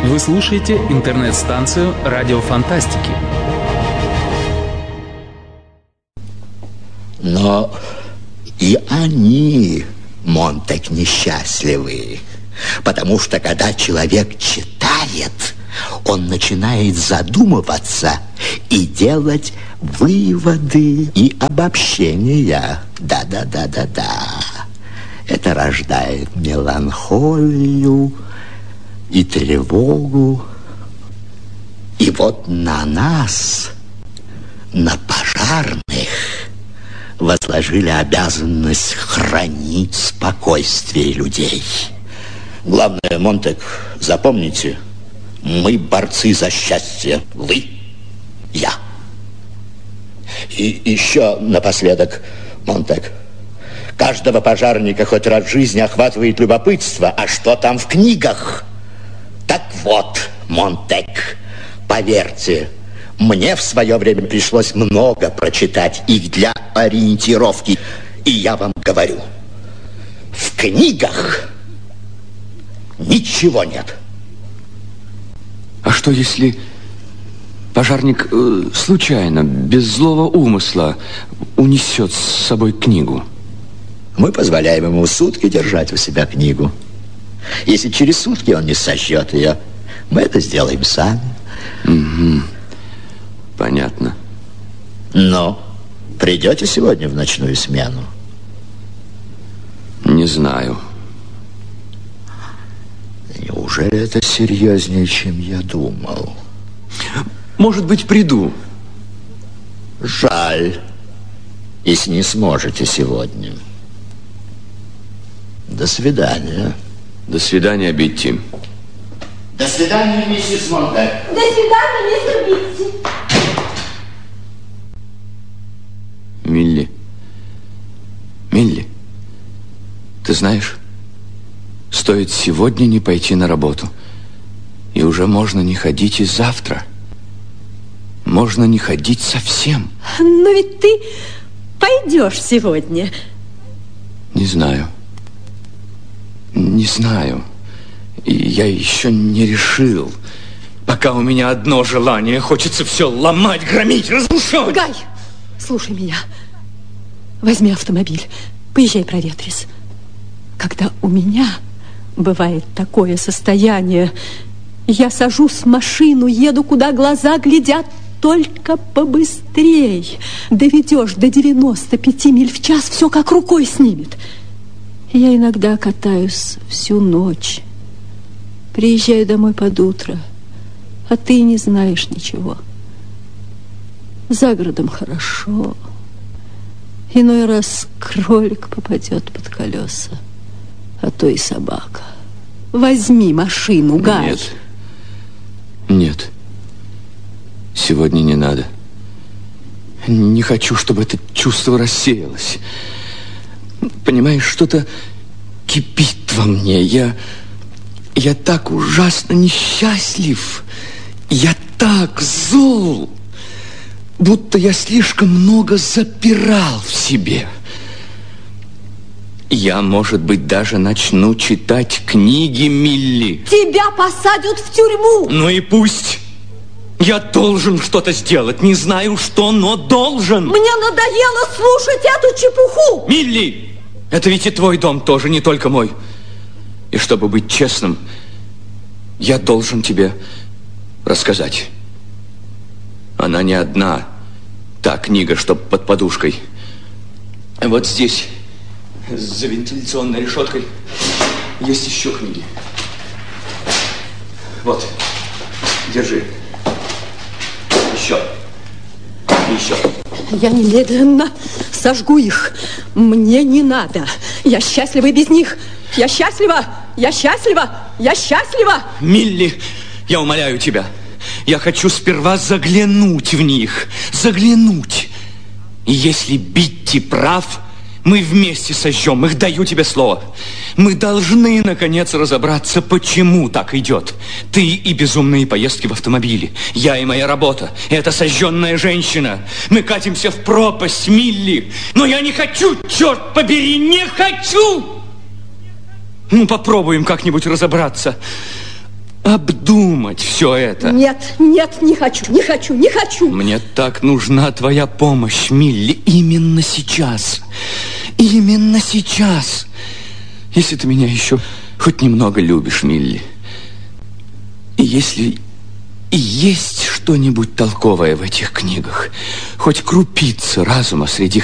Вы слушаете интернет-станцию «Радио Фантастики». Но и они, Монтек, несчастливы. Потому что, когда человек читает, он начинает задумываться и делать выводы и обобщения. Да. Это рождает меланхолию и тревогу. И вот на нас, на пожарных, возложили обязанность хранить спокойствие людей. Главное, Монтек, запомните, мы борцы за счастье. Вы, я. И еще напоследок, Монтек, каждого пожарника хоть раз в жизни охватывает любопытство. А что там в книгах? Так вот, Монтек, поверьте, мне в свое время пришлось много прочитать их для ориентировки. И я вам говорю, в книгах ничего нет. А что, если пожарник случайно, без злого умысла, унесет с собой книгу? Мы позволяем ему сутки держать у себя книгу. Если через сутки он не сожжет ее, мы это сделаем сами. Угу. Понятно. Но придете сегодня в ночную смену? Не знаю. Неужели это серьезнее, чем я думал? Может быть, приду. Жаль, если не сможете сегодня. До свидания. До свидания, Битти. До свидания, миссис Монтек. До свидания, мистер Битти. Милли, ты знаешь, стоит сегодня не пойти на работу, и уже можно не ходить и завтра. Можно не ходить совсем. Но ведь ты пойдешь сегодня. Не знаю. И я еще не решил. Пока у меня одно желание. Хочется все ломать, громить, разрушать. Гай, слушай меня. Возьми автомобиль. Поезжай, проветрись. Когда у меня бывает такое состояние, я сажусь в машину, еду, куда глаза глядят, только побыстрей. Доведешь до 95 миль в час, все как рукой снимет. Я иногда катаюсь всю ночь. Приезжаю домой под утро, а ты не знаешь ничего. За городом хорошо. Иной раз кролик попадет под колеса, а то и собака. Возьми машину, Гай. Нет. Сегодня не надо. Не хочу, чтобы это чувство рассеялось. Понимаешь, что-то кипит во мне. Я так ужасно несчастлив. Я так зол. Будто я слишком много запирал в себе. Я, может быть, даже начну читать книги, Милли. Тебя посадят в тюрьму. Ну и пусть. Я должен что-то сделать. Не знаю что, но должен. Мне надоело слушать эту чепуху. Милли, это ведь и твой дом тоже, не только мой. И чтобы быть честным, я должен тебе рассказать. Она не одна, та книга, что под подушкой. Вот здесь, за вентиляционной решеткой, есть еще книги. Вот, держи. Еще. Я немедленно сожгу их. Мне не надо. Я счастлива и без них. Я счастлива. Милли, я умоляю тебя. Я хочу сперва заглянуть в них. Заглянуть. И если Битти прав, мы вместе сожжем их, даю тебе слово. Мы должны, наконец, разобраться, почему так идет. Ты и безумные поездки в автомобиле. Я и моя работа. Это сожженная женщина. Мы катимся в пропасть, Милли. Но я не хочу, черт побери, не хочу! Ну, попробуем как-нибудь разобраться. обдумать все это. Нет, нет, не хочу, не хочу, не хочу. Мне так нужна твоя помощь, Милли, именно сейчас. Именно сейчас. Если ты меня еще хоть немного любишь, Милли. И если и есть что-нибудь толковое в этих книгах, хоть крупица разума среди